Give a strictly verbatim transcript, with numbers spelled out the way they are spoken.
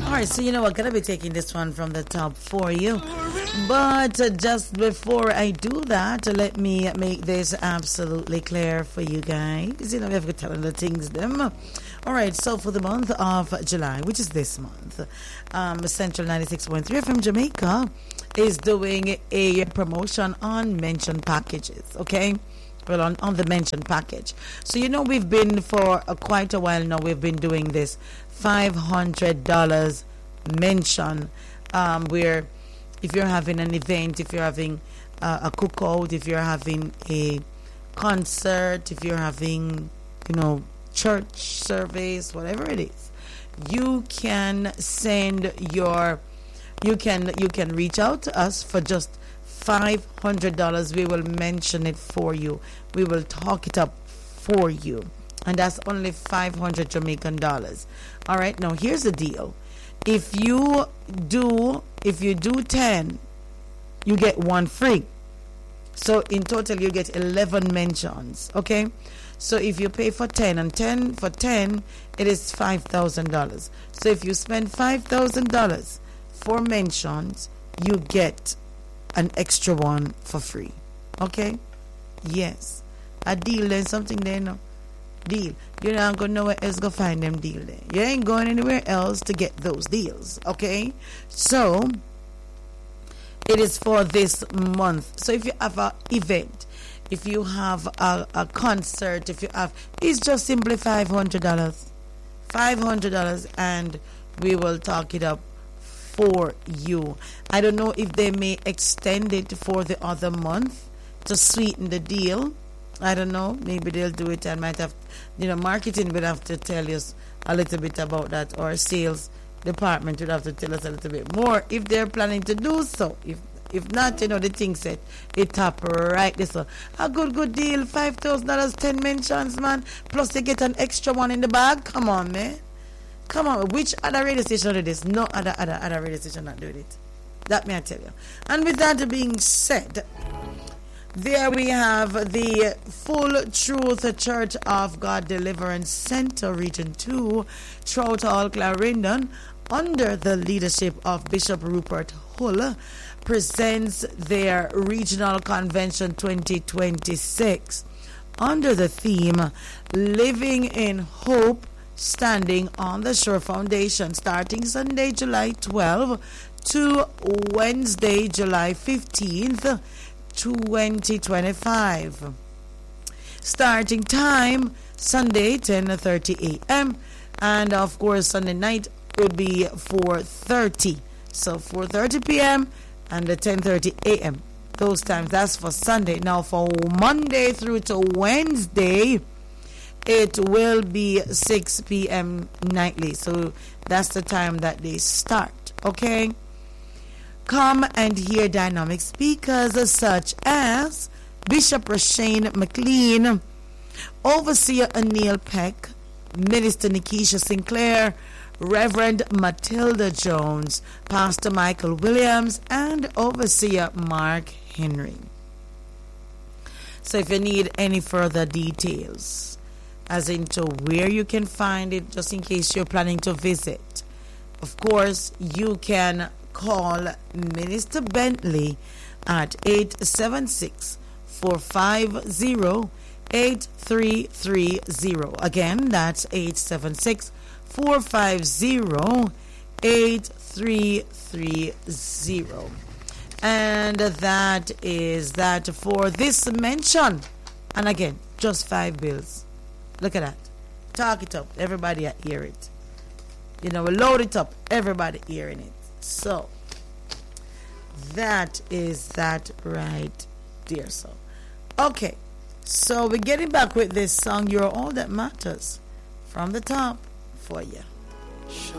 All right, so you know what? Gonna be taking this one from the top for you. But uh, just before I do that, uh, let me make this absolutely clear for you guys. You know, we have to tell the things them. All right, so for the month of July, which is this month, um, Central ninety-six point three F M Jamaica is doing a promotion on mention packages, okay? Well, on, on the mention package. So, you know, we've been for uh, quite a while now, we've been doing this five hundred dollars mention, um, where if you're having an event, if you're having uh, a cookout, if you're having a concert, if you're having, you know, church service, whatever it is, you can send your, you can, you can reach out to us for just five hundred dollars. We will mention it for you. We will talk it up for you. And that's only five hundred Jamaican dollars. All right, now here's the deal. If you do, if you do ten, you get one free. So in total, you get eleven mentions, okay? So if you pay for ten, and ten for ten, it is five thousand dollars. So if you spend five thousand dollars for mentions, you get an extra one for free, okay? Yes. A deal then, something there, no? Deal. You're not going nowhere else to find them deal there. You ain't going anywhere else to get those deals, okay? So it is for this month. So if you have an event, if you have a, a concert, if you have, it's just simply five hundred dollars. five hundred dollars, and we will talk it up for you. I don't know if they may extend it for the other month to sweeten the deal. I don't know. Maybe they'll do it. I might have, you know, marketing will have to tell us a little bit about that, or sales department will have to tell us a little bit more if they're planning to do so. If if not, you know, the thing said it top right this one. A good good deal, five thousand dollars, ten mentions, man. Plus you get an extra one in the bag. Come on, man. Come on. Which other radio station do this? No other other other radio station not doing it. That may I tell you. And with that being said, there we have the Full Truth Church of God Deliverance Center, Region two, Trout Hall, Clarendon, under the leadership of Bishop Rupert Hull, presents their Regional Convention twenty twenty-six under the theme Living in Hope, Standing on the Shore Foundation, starting Sunday, July twelfth to Wednesday, July fifteenth, twenty twenty-five. Starting time Sunday ten thirty a.m. and of course Sunday night will be four thirty. So four thirty p.m. and ten thirty a.m. Those times, that's for Sunday. Now for Monday through to Wednesday, it will be six p.m. nightly. So that's the time that they start. Okay? Come and hear dynamic speakers such as Bishop Rashane McLean, Overseer Anil Peck, Minister Nikisha Sinclair, Reverend Matilda Jones, Pastor Michael Williams, and Overseer Mark Henry. So if you need any further details as into where you can find it, just in case you're planning to visit, of course, you can call Minister Bentley at eight seven six, four five zero, eight three three zero. Again, that's eight seven six, four five zero, eight three three zero. And that is that for this mention. And again, just five bills. Look at that. Talk it up. Everybody hear it. You know, load it up. Everybody hearing it. So that is that right there. So okay, so we're getting back with this song, You're All That Matters, from the top for you.